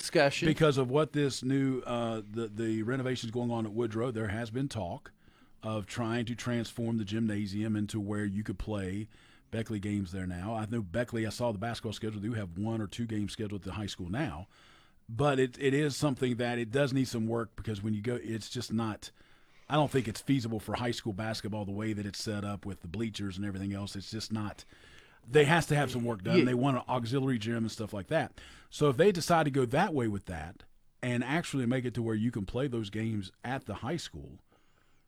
discussion. Because of what this new the renovations going on at Woodrow, there has been talk of trying to transform the gymnasium into where you could play Beckley games there now. I know Beckley, I saw the basketball schedule, they do have 1 or 2 games scheduled at the high school now. But it is something that it does need some work, because when you go, it's just not – I don't think it's feasible for high school basketball the way that it's set up with the bleachers and everything else. It's just not – they has to have some work done. Yeah. They want an auxiliary gym and stuff like that. So if they decide to go that way with that and actually make it to where you can play those games at the high school –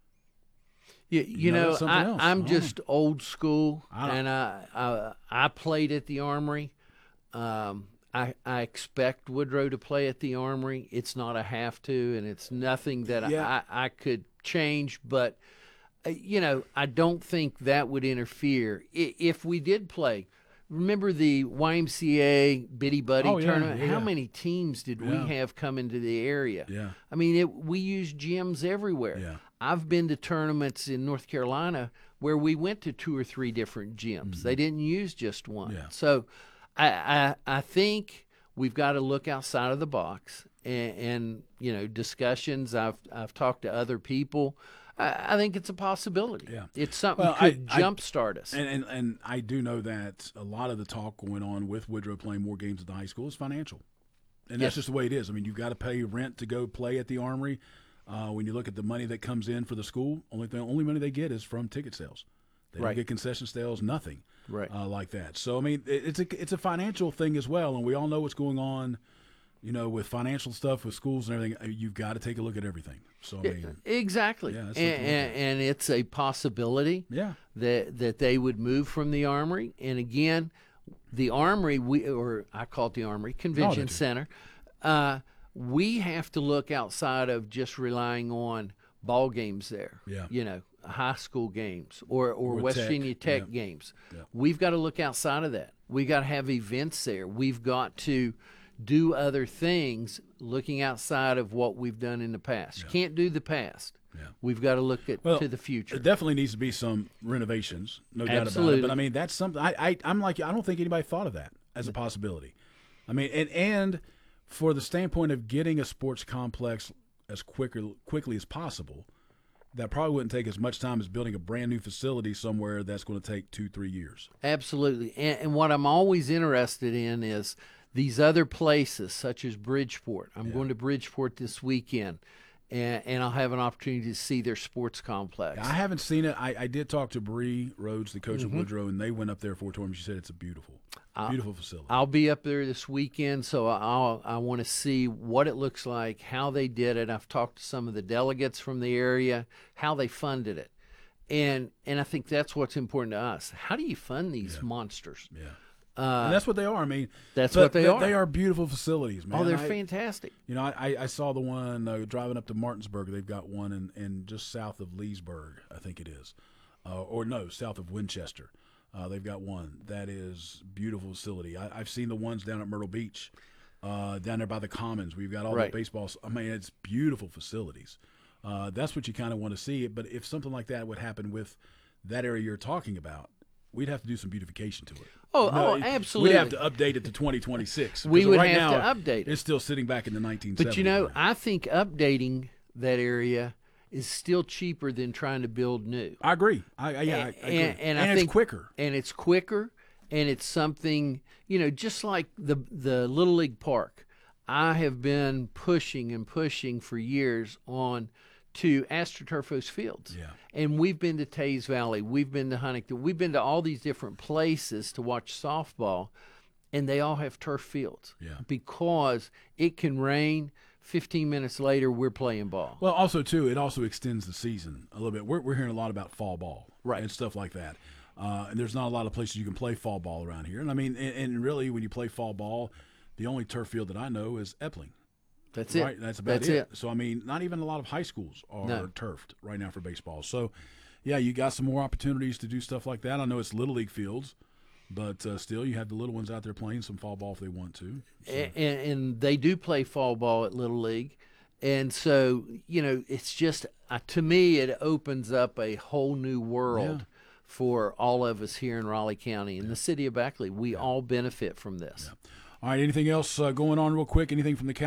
you know, that's something else. I'm just know. old school, and I played at the Armory. I expect Woodrow to play at the Armory. It's not a have to, and it's nothing that I could change. But, you know, I don't think that would interfere. If we did play, remember the YMCA Biddy Buddy tournament? How many teams did we have come into the area? Yeah. I mean, we use gyms everywhere. Yeah. I've been to tournaments in North Carolina where we went to 2 or 3 different gyms. Mm-hmm. They didn't use just one. Yeah. So I think we've got to look outside of the box, and you know, discussions. I've talked to other people. I think it's a possibility. Yeah. It's something that could jumpstart us. And I do know that a lot of the talk going on with Woodrow playing more games at the high school is financial. And that's just the way it is. I mean, you've got to pay rent to go play at the Armory. When you look at the money that comes in for the school, only money they get is from ticket sales. They don't get concession sales, nothing like that. So, I mean, it's a financial thing as well, and we all know what's going on, you know, with financial stuff, with schools and everything. You've got to take a look at everything. So, I mean, exactly. Yeah, and it's a possibility that they would move from the Armory. And again, the Armory, I call it the Armory Convention Center, we have to look outside of just relying on ball games there. Yeah. You know, high school games or West Virginia Tech games. Yeah. We've got to look outside of that. We've got to have events there. We've got to do other things looking outside of what we've done in the past. You can't do the past. Yeah. We've got to look to the future. There definitely needs to be some renovations, no doubt about it. But I mean, that's something I'm like, I don't think anybody thought of that as a possibility. I mean, and for the standpoint of getting a sports complex as quickly as possible, that probably wouldn't take as much time as building a brand new facility somewhere that's going to take 2-3 years. Absolutely. And what I'm always interested in is these other places, such as Bridgeport. I'm going to Bridgeport this weekend, and I'll have an opportunity to see their sports complex. I haven't seen it. I did talk to Bree Rhodes, the coach of Woodrow, and they went up there for a tour, and she said it's a beautiful facility. I'll be up there this weekend, so I want to see what it looks like, how they did it. I've talked to some of the delegates from the area, how they funded it. And I think that's what's important to us. How do you fund these monsters? Yeah. And that's what they are. I mean, what they are. They are beautiful facilities, man. Oh, they're fantastic. You know, I saw the one driving up to Martinsburg. They've got one in just south of Leesburg, I think it is, south of Winchester. They've got one that is beautiful facility. I've seen the ones down at Myrtle Beach, down there by the Commons. We've got all the baseballs. I mean, it's beautiful facilities. That's what you kind of want to see. But if something like that would happen with that area you're talking about, we'd have to do some beautification to it. Oh, absolutely. We'd have to update it to 2026. We would right have now, to update it. It's still sitting back in the 1970s. But, you know, I think updating that area is still cheaper than trying to build new. I agree. I agree. And I it's think quicker. And it's quicker, and it's something, you know, just like the Little League Park. I have been pushing for years on to AstroTurfos Fields. Yeah. And we've been to Tays Valley. We've been to Huntington. We've been to all these different places to watch softball, and they all have turf fields. Yeah. Because it can rain. 15 minutes later, we're playing ball. Well, also, too, it also extends the season a little bit. We're hearing a lot about fall ball and stuff like that. And there's not a lot of places you can play fall ball around here. And, I mean, and really, when you play fall ball, the only turf field that I know is Epling. That's right? it. That's about it. So, I mean, not even a lot of high schools are turfed right now for baseball. So, yeah, you got some more opportunities to do stuff like that. I know it's Little League fields, but still you have the little ones out there playing some fall ball if they want to. So. And they do play fall ball at Little League. And so, you know, it's just, to me, it opens up a whole new world for all of us here in Raleigh County. In the city of Beckley, we all benefit from this. Yeah. All right, anything else going on real quick? Anything from the county?